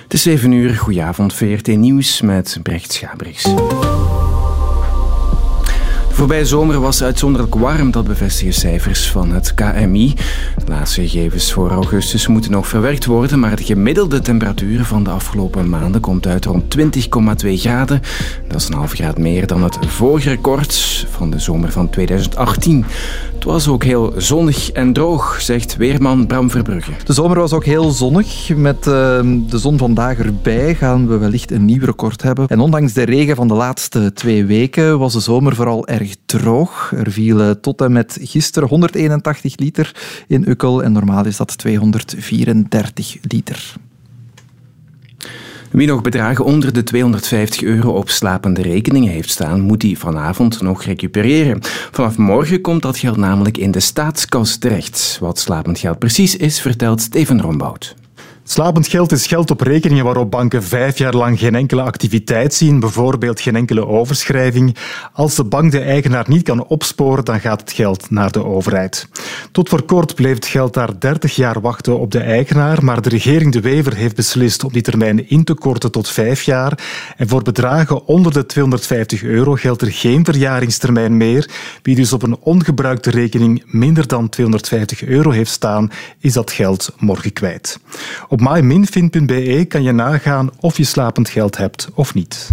Het is 7 uur, goedenavond, VRT Nieuws met Brecht Schabriks. De voorbije zomer was uitzonderlijk warm, dat bevestigen cijfers van het KMI. De laatste gegevens voor augustus moeten nog verwerkt worden, maar de gemiddelde temperatuur van de afgelopen maanden komt uit rond 20,2 graden. Dat is een half graad meer dan het vorige record van de zomer van 2018. Het was ook heel zonnig en droog, zegt weerman Bram Verbrugge. De zomer was ook heel zonnig. Met de zon vandaag erbij gaan we wellicht een nieuw record hebben. En ondanks de regen van de laatste 2 weken was de zomer vooral erg droog. Er vielen tot en met gisteren 181 liter in Ukkel en normaal is dat 234 liter. Wie nog bedragen onder de €250 op slapende rekeningen heeft staan, moet die vanavond nog recupereren. Vanaf morgen komt dat geld namelijk in de staatskas terecht. Wat slapend geld precies is, vertelt Steven Rombout. Slapend geld is geld op rekeningen waarop banken 5 jaar lang geen enkele activiteit zien, bijvoorbeeld geen enkele overschrijving. Als de bank de eigenaar niet kan opsporen, dan gaat het geld naar de overheid. Tot voor kort bleef het geld daar 30 jaar wachten op de eigenaar, maar de regering De Wever heeft beslist om die termijn in te korten tot 5 jaar. En voor bedragen onder de €250 geldt er geen verjaringstermijn meer. Wie dus op een ongebruikte rekening minder dan €250 heeft staan, is dat geld morgen kwijt. Op myminfin.be kan je nagaan of je slapend geld hebt of niet.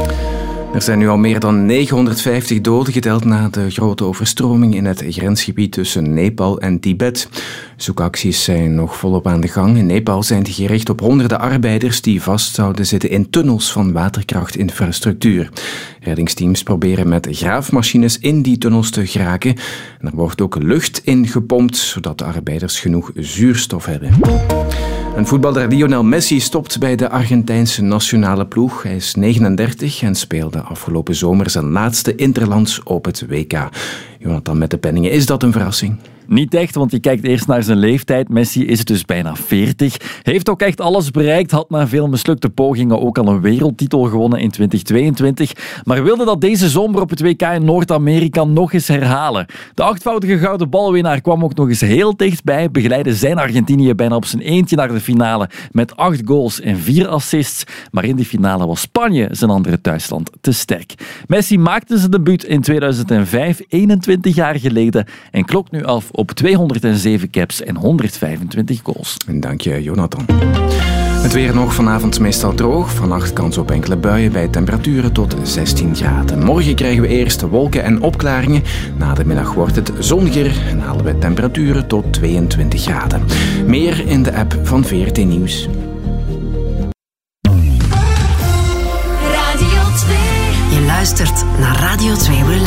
Er zijn nu al meer dan 950 doden geteld na de grote overstroming in het grensgebied tussen Nepal en Tibet. Zoekacties zijn nog volop aan de gang. In Nepal zijn die gericht op honderden arbeiders die vast zouden zitten in tunnels van waterkrachtinfrastructuur. Reddingsteams proberen met graafmachines in die tunnels te geraken. En er wordt ook lucht in gepompt, zodat de arbeiders genoeg zuurstof hebben. En voetballer Lionel Messi stopt bij de Argentijnse nationale ploeg. Hij is 39 en speelde afgelopen zomer zijn laatste interlands op het WK. Jonathan met de penningen, is dat een verrassing? Niet echt, want je kijkt eerst naar zijn leeftijd. Messi is dus bijna 40. Heeft ook echt alles bereikt, had na veel mislukte pogingen ook al een wereldtitel gewonnen in 2022, maar wilde dat deze zomer op het WK in Noord-Amerika nog eens herhalen. De 8-voudige gouden balwinnaar kwam ook nog eens heel dichtbij, begeleidde zijn Argentinië bijna op zijn eentje naar de finale met 8 goals en 4 assists, maar in die finale was Spanje, zijn andere thuisland, te sterk. Messi maakte zijn debuut in 2005, 21 jaar geleden, en klokt nu af op 207 caps en 125 goals. En dank je, Jonathan. Het weer nog vanavond meestal droog. Vannacht kans op enkele buien bij temperaturen tot 16 graden. Morgen krijgen we eerst wolken en opklaringen. Na de middag wordt het zonniger en halen we temperaturen tot 22 graden. Meer in de app van VRT Nieuws. Radio 2. Je luistert naar Radio 2 Relax.